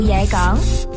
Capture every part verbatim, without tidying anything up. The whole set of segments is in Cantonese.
嘢講。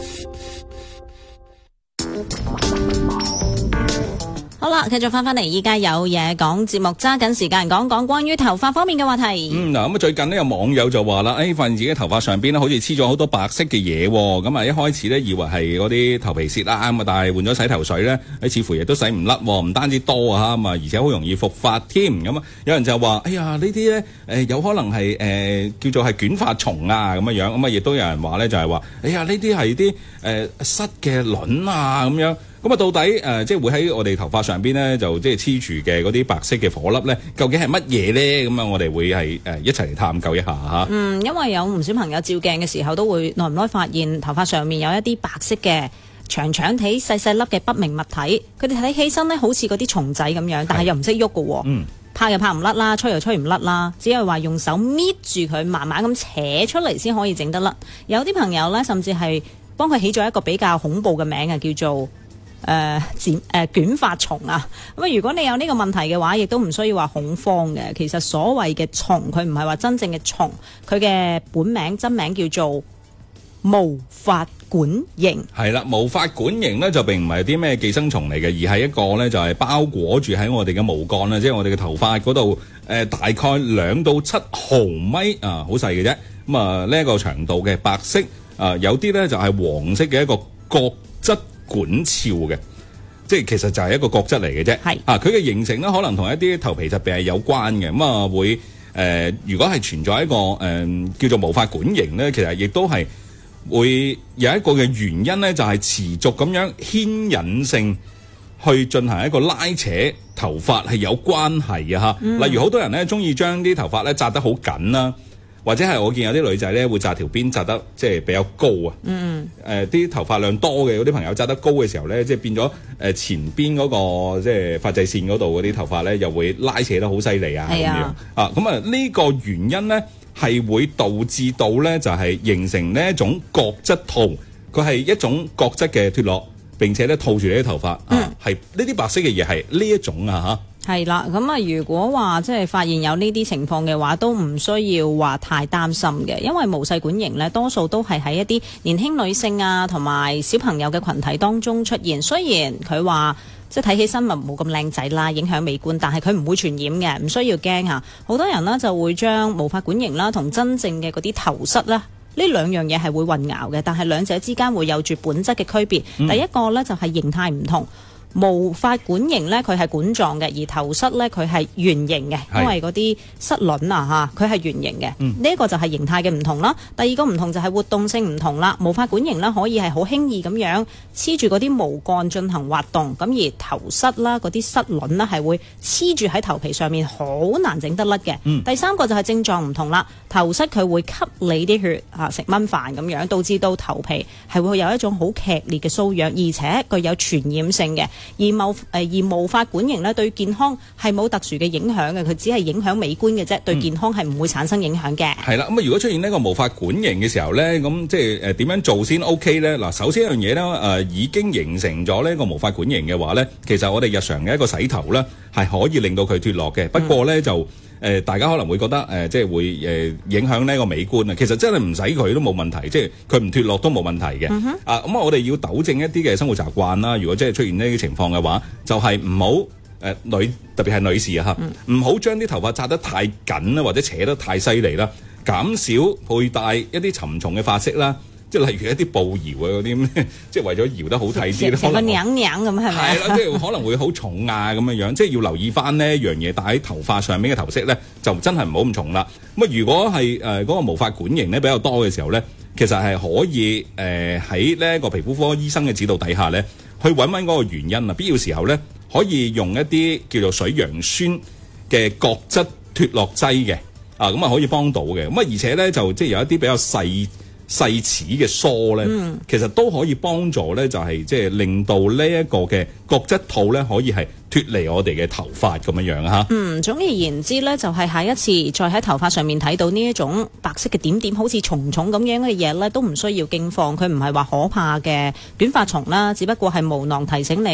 好啦，繼續翻返嚟，依家有嘢講節目，揸緊時間講講關於頭髮方面嘅話題。 嗯，嗱，咁啊，最近呢，有網友就話啦，誒、哎，發現自己頭髮上邊咧好似黐咗好多白色嘅嘢，咁啊，一開始咧以為係嗰啲頭皮屑啦，咁啊，但係換咗洗頭水咧，誒，似乎亦都洗唔甩，唔單止多啊，咁啊，而且好容易復發添。咁啊，有人就話，哎呀，呢啲咧，誒，有可能係誒、呃、叫做係捲髮蟲啊，咁樣樣，咁啊，亦都有人話咧，就係話，哎呀，呢啲係啲誒虱嘅卵啊，咁樣。咁啊，到底誒、呃、即係會喺我哋頭髮上邊咧，就即係黐住嘅嗰啲白色嘅顆粒咧，究竟係乜嘢咧？咁啊，我哋會係誒、呃、一齊嚟探究一下嚇。 嗯，因為有唔少朋友照鏡嘅時候都會耐唔耐發現頭髮上面有一啲白色嘅長長體細細粒嘅不明物體，佢哋睇起身咧好似嗰啲蟲仔咁樣，但係又唔識喐嘅喎。嗯，拍又拍唔甩啦，吹又吹唔甩啦，只係話用手搣住佢，慢慢咁扯出嚟先可以整得甩。有啲朋友咧，甚至係幫佢起咗一個比較恐怖嘅名啊，叫做誒剪誒捲髮蟲啊！咁啊，如果你有呢個問題嘅話，亦都唔需要話恐慌嘅。其實所謂嘅蟲，佢唔係話真正嘅蟲，佢嘅本名真名叫做無髮管蠅。係啦， 無髮管蠅咧就並唔係啲咩寄生蟲嚟嘅，而係一個咧就係包裹住喺我哋嘅毛幹啦，即係我哋嘅頭髮嗰度誒，大概兩到七毫米啊，好細嘅啫。咁啊，呢一個長度嘅白色啊，有啲咧就係黃色嘅一個角質管鞘嘅，即係其實就係一個角質嚟嘅啫。係啊，佢嘅形成咧，可能同一啲頭皮疾病係有關嘅。咁啊，會誒、呃，如果係存在一個誒、呃、叫做無髮管蠅咧，其實亦都係會有一個嘅原因咧，就係、是、持續咁樣牽引性去進行一個拉扯頭髮係有關係嘅嚇。嗯、例如好多人咧中意將啲頭髮咧紮得好緊啦。或者係我見有啲女仔咧會紮條辮紮得即係比較高啊，嗯嗯，誒啲、呃、頭髮量多嘅嗰啲朋友紮得高嘅時候咧，即係變咗誒前邊嗰、那個即係髮際線嗰度嗰啲頭髮咧，又會拉扯得好犀利啊，咁樣啊，咁啊呢個原因咧係會導致到咧就係、是、形成呢一種角質套，佢係一種角質嘅脫落，並且咧套住你啲頭髮，嗯，係呢啲白色嘅嘢係呢一種啊嚇。 係啦，咁啊，如果話即係發現有呢啲情況嘅話，都唔需要話太擔心嘅，因為無細管蠅呢，多數都係喺一啲年輕女性啊同埋小朋友嘅群體當中出現。雖然佢話即係睇起身咪冇咁靚仔啦，影響美觀，但係佢唔會傳染嘅，唔需要驚嚇。好多人呢就會將無髮管蠅啦同真正嘅嗰啲頭虱啦，呢兩樣嘢係會混淆嘅，但係兩者之間會有住本質嘅區別。嗯、第一個呢就係形態唔同。無髮管蠅咧，佢係管狀嘅，而頭虱咧佢係圓形嘅，因為嗰啲虱卵啊嚇，佢係圓形嘅。呢一、嗯、個就係形態嘅唔同啦。第二個唔同就係活動性唔同啦。無髮管蠅咧可以係好輕易咁樣黐住嗰啲毛幹進行滑動，咁而頭虱啦嗰啲虱卵咧係會黐住喺頭皮上面，好難整得甩嘅。嗯、第三個就係症狀唔同啦。頭虱佢會吸你啲血啊，食蚊飯咁樣，導致到頭皮係會有一種好劇烈嘅瘙癢，而且具有傳染性嘅。而無誒而無髮管蠅咧，對健康係冇特殊嘅影響嘅，佢只係影響美觀嘅啫，對健康係唔會產生影響嘅。係啦、嗯，咁啊，如果出現呢個無髮管蠅嘅時候咧，咁即係誒點樣做先 OK 咧？嗱，首先一樣嘢咧，誒、呃、已經形成咗呢個無髮管蠅嘅話咧，其實我哋日常嘅一個洗頭咧，係可以令到佢脫落嘅。不過咧、嗯、就誒、呃，大家可能會覺得誒、呃，即係會誒、呃、影響呢個美觀啊。其實真係唔使佢都冇問題，即係佢唔脫落都冇問題嘅。嗯、哼啊，咁我哋要糾正一啲嘅生活習慣啦。如果真係出現呢啲情況嘅話，就係唔好誒女，特別係女士啊嚇，唔好將啲頭髮紮得太緊啦，或者扯得太犀利啦。減少佩戴一啲沉重嘅髮飾啦，即係例如一啲布搖啊嗰啲，即係為咗搖得好睇啲， 成個娘娘咁係咪？ 係啦，即係可能會好重啊咁樣樣，即係要留意翻呢一樣嘢，戴喺頭髮上面嘅頭飾咧，就真係唔好咁重啦。咁啊，如果係誒嗰個無髮管蠅咧比較多嘅時候咧，其實係可以誒喺呢一個皮膚科醫生嘅指導底下咧，去揾揾嗰個原因啊。必要時候咧，可以用一啲叫做水楊酸嘅角質脫落劑嘅。啊，咁啊可以幫到嘅，咁啊而且咧就即係有一啲比較細細齒嘅梳咧，嗯、其實都可以幫助咧，就係即係令到呢一個嘅角質套咧可以係脫離我哋嘅頭髮咁樣樣嚇。 嗯，總而言之咧，就係、是、下一次再喺頭髮上面睇到呢一種白色嘅點點，好似蟲蟲咁樣嘅嘢咧，都唔需要驚慌，佢唔係話可怕嘅捲髮蟲啦，只不過係無囊提醒你。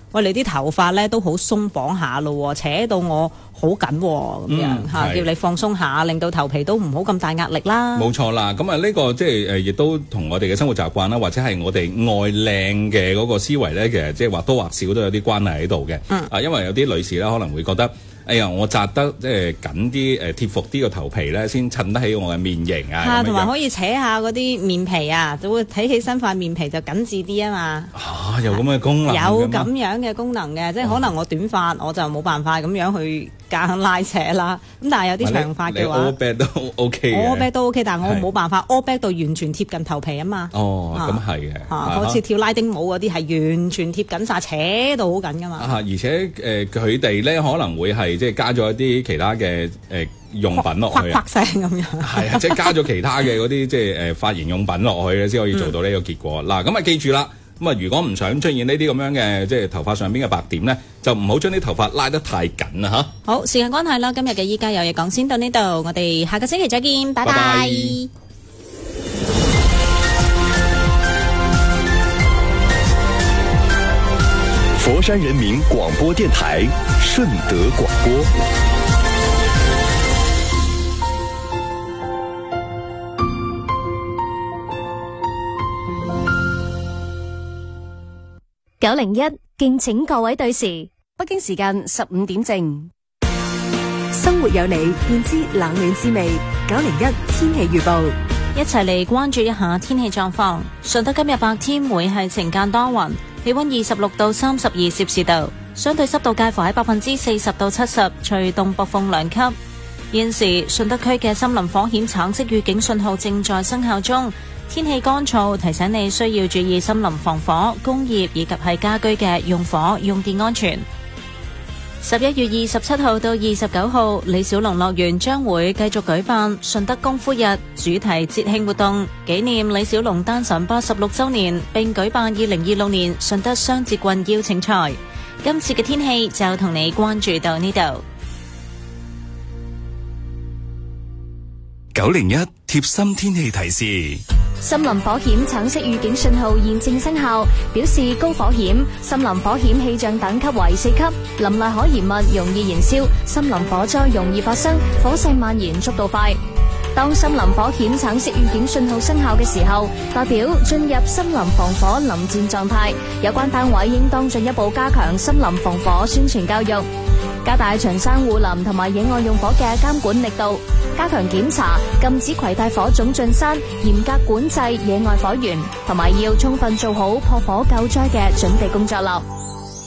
喂，你啲頭髮咧都好鬆綁下咯，扯到我好緊咁樣嚇， 嗯叫你放鬆下，令到頭皮都唔好咁大壓力啦。 冇錯啦，咁啊呢個即係誒，亦都同我哋嘅生活習慣啦，或者係我哋愛靚嘅嗰個思維咧，其實即係或多或少都有啲關係喺度嘅。嗯，啊，因為有啲女士咧可能會覺得，哎呀，我紮得即係緊啲誒貼服啲個頭皮咧，先襯得起我嘅面型啊。 嚇，同埋可以扯下嗰啲面皮啊，就會睇起身塊面皮就緊緻啲啊嘛。 嚇，有咁嘅功能？ 有咁樣嘅功能嘅，即係可能我短髮我就冇辦法咁樣去夾硬拉扯啦。咁但係有啲長髮嘅話， 你 all back 都 OK 嘅 all back 都 OK， 但係我冇辦法 all back 到完全貼近頭皮啊嘛。 哦，咁係嘅。 嚇，好似跳拉丁舞嗰啲係完全貼緊晒，扯到好緊噶嘛。 啊，而且誒佢哋咧可能會係即係加咗一啲其他嘅誒用品落去啊， 聲咁樣。 係啊，即係加咗其他嘅嗰啲即係誒髮型用品落去咧，先可以做到呢個結果。嗱、嗯，咁啊記住啦。咁啊，如果唔想出現呢啲咁樣嘅即係頭髮上邊嘅白點咧，就唔好將啲頭髮拉得太緊啦嚇。 好，時間關係啦，今日嘅依家有嘢講先到呢度，我哋下個星期再見，拜拜。拜拜。 佛山人民廣播電台順德廣播。 九零一，敬請各位對時，北京時間十五點正。 生活有你，便知冷暖滋味。九零一天氣預報， 一齊嚟關注一下天氣狀況。順德今日白天會係晴間多雲，氣溫二十六到三十二攝氏度，相對濕度介乎喺百分之四十到七十，吹東北風兩級。現時順德區嘅森林火險橙色預警信號正在生效中。天氣乾燥，提醒你需要注意森林防火、工業以及係家居嘅用火用電安全。十一月二十七號到二十九號，李小龍樂園將會繼續舉辦順德功夫日主題節慶活動，紀念李小龍誕辰八十六週年，並舉辦二零二六年順德雙節棍邀請賽。今次嘅天氣就同你關注到呢度。 九零一貼心天氣提示。 森林火險橙色預警信號現正生效，表示高火險、森林火險氣象等級為四級，林內可燃物容易燃燒，森林火災容易發生，火勢蔓延速度快。當森林火險橙色預警信號生效嘅時候，代表進入森林防火臨戰狀態，有關單位應當進一步加強森林防火宣傳教育，加大巡山護林同埋野外用火嘅監管力度，加強檢查，禁止攜帶火種進山，嚴格管制野外火源，同埋要充分做好撲火救災嘅準備工作啦。